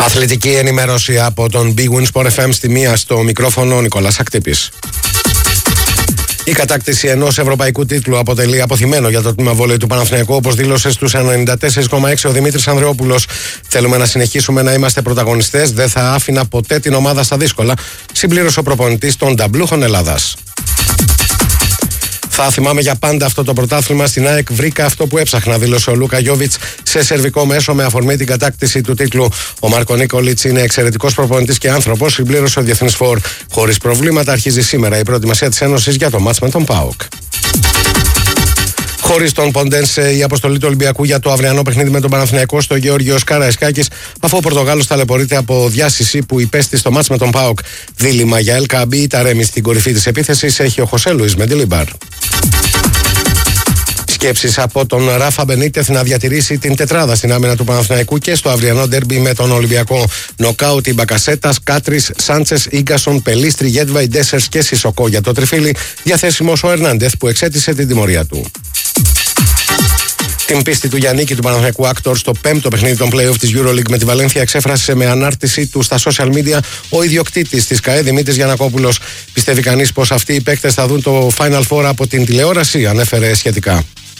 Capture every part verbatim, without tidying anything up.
Αθλητική ενημέρωση από τον Big Win Sport εφ εμ στη μία, στο μικρόφωνο Νικόλας Ακτύπης. Η κατάκτηση ενός ευρωπαϊκού τίτλου αποτελεί αποθυμένο για το τμήμα βόλεϊ του Παναθηναϊκού, όπως δήλωσε στους ενενήντα τέσσερα κόμμα έξι ο Δημήτρης Ανδρεόπουλος. Θέλουμε να συνεχίσουμε να είμαστε πρωταγωνιστές, δεν θα άφηνα ποτέ την ομάδα στα δύσκολα, συμπλήρωσε ο προπονητής των Ταμπλούχων Ελλάδας. Θα θυμάμαι για πάντα αυτό το πρωτάθλημα. Στην ΑΕΚ βρήκα αυτό που έψαχνα, δήλωσε ο Λούκα Γιόβιτς σε σερβικό μέσο με αφορμή την κατάκτηση του τίτλου. Ο Μάρκο Νίκολιτς είναι εξαιρετικός προπονητής και άνθρωπος, συμπλήρωσε ο διεθνής φορ. Χωρίς προβλήματα αρχίζει σήμερα η προετοιμασία της Ένωσης για το μάτς με τον ΠΑΟΚ. Χωρίς τον Ποντένσε, η αποστολή του Ολυμπιακού για το αυριανό παιχνίδι με τον Παναθηναϊκό στο Γεώργιος Καραϊσκάκης, αφού ο Πορτογάλος ταλαιπωρείται από διάσηση που υπέστη στο μάτς με τον ΠΑΟΚ. Δίλημμα για Ελ Καμπή ή Ταρέμι στην κορυφή της επίθεσης έχει ο Χωσέ Λουίς Μεντιλιμπάρ. Σκέψεις από τον Ράφα Μπενίτεθ να διατηρήσει την τετράδα στην άμυνα του Παναθηναϊκού και στο αυριανό ντέρμπι με τον Ολυμπιακό. Νοκάουτ οι Μπακασέτας, Κάτρις, Σάντσες, Ίγκασον, Πελίστρι, Γέτβαϊ, Ντέσσερς και Σισοκό για το τριφύλι. Διαθέσιμος ο Ερνάντεθ που εξέτησε την τιμωρία του. Την πίστη του Γιαννίκη του Παναθηναϊκού Άκτορ στο πέμπτο παιχνίδι των play-off της EuroLeague με τη Βαλένθια εξέφρασε με ανάρτησή του στα social media ο ιδιοκτήτης της ΚΑΕ Δημήτρης Γιαννακόπουλος. Πιστεύει κανείς πως αυτοί οι παίκτες θα δουν το Final Four από την τηλεόραση, ανέφερε σχετικά.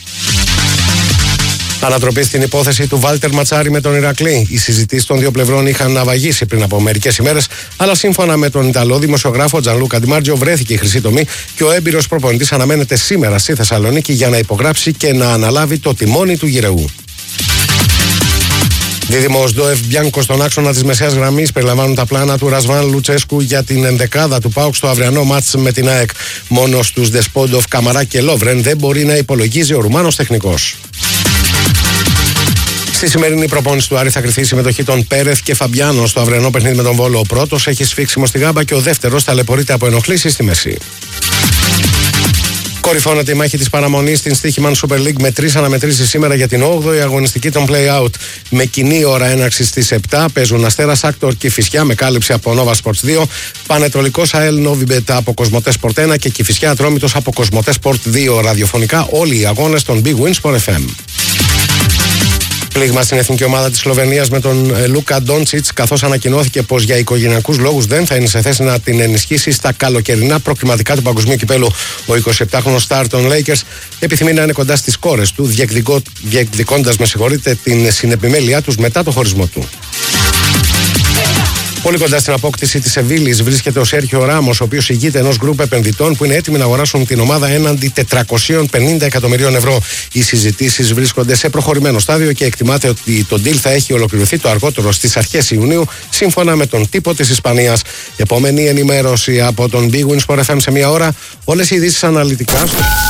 Ανατροπή στην υπόθεση του Βάλτερ Ματσάρη με τον Ηρακλή. Οι συζητήσεις των δύο πλευρών είχαν ναυαγίσει πριν από μερικές ημέρες, αλλά σύμφωνα με τον Ιταλό δημοσιογράφο Τζανλούκα Ντιμάρτζιο βρέθηκε η χρυσή τομή και ο έμπειρος προπονητής αναμένεται σήμερα στη Θεσσαλονίκη για να υπογράψει και να αναλάβει το τιμόνι του γυρεού. Δίδυμος Ντόεφ Μπιάνκο στον άξονα της μεσαίας γραμμής περιλαμβάνουν τα πλάνα του Ρασβάν Λουτσέσκου για την ενδεκάδα του ΠΑΟΚ στο αυριανό μάτς με την ΑΕΚ. Μόνο στους Δεσπόντοφ, Καμαρά και Λόβρεν δεν μπορεί να υπολογίζει ο Ρουμάνος τεχνικός. Στη σημερινή προπόνηση του Άρη θα κριθεί η συμμετοχή των Πέρεθ και Φαμπιάνο στο αυριανό παιχνίδι με τον Βόλο. Ο πρώτος έχει σφίξιμο στη γάμπα και ο δεύτερος ταλαιπωρείται από ενοχλήσεις στη μέση. Κορυφώνεται η μάχη της παραμονής στην Στοίχημαν Super League με τρεις αναμετρήσεις σήμερα για την όγδοη αγωνιστική των play-out. Με κοινή ώρα έναρξης στις επτά παίζουν Αστέρας Άκτορ Κηφισιά με κάλυψη από Nova Sports δύο, Πανετολικός ΑΕΛ Νόβιμπετ από Κοσμοτέ Sport ένα και Κηφισιά Ατρόμητος από Κοσμοτέ Sport δύο. Ραδιοφωνικά όλοι οι αγώνες των Big Win Sport εφ εμ. Πλήγμα στην εθνική ομάδα της Σλοβενίας με τον Λούκα Ντόντσιτς, καθώς ανακοινώθηκε πως για οικογενειακούς λόγους δεν θα είναι σε θέση να την ενισχύσει στα καλοκαιρινά προκριματικά του Παγκοσμίου Κυπέλου. Ο εικοσιεπτάχρονος στάρ των Lakers επιθυμεί να είναι κοντά στις κόρες του, διεκδικώντας με συγχωρείτε την συνεπιμέλειά τους μετά το χωρισμό του. Πολύ κοντά στην απόκτηση της Σεβίλης βρίσκεται ο Σέρχιο Ράμος, ο οποίος ηγείται ενός γκρουπ επενδυτών που είναι έτοιμοι να αγοράσουν την ομάδα έναντι τετρακόσια πενήντα εκατομμυρίων ευρώ. Οι συζητήσεις βρίσκονται σε προχωρημένο στάδιο και εκτιμάται ότι το deal θα έχει ολοκληρωθεί το αργότερο στις αρχές Ιουνίου, σύμφωνα με τον τύπο της Ισπανίας. Επόμενη ενημέρωση από τον Big Win Sport εφ εμ σε μία ώρα. Όλες οι ειδήσεις αναλυτικά.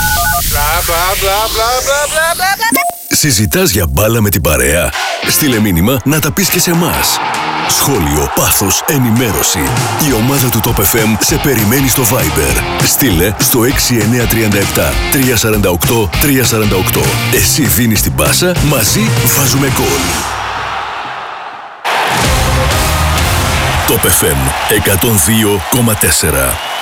Συζητάς για μπάλα με την παρέα? Στείλε μήνυμα να τα πεις και σε εμάς. Σχόλιο, πάθος, ενημέρωση. Η ομάδα του Top εφ εμ σε περιμένει στο Viber. Στείλε στο έξι εννιά τρία επτά τρία τέσσερα οκτώ τρία τέσσερα οκτώ. Εσύ δίνεις την πάσα, μαζί βάζουμε γκολ. Top εφ εμ εκατόν δύο κόμμα τέσσερα.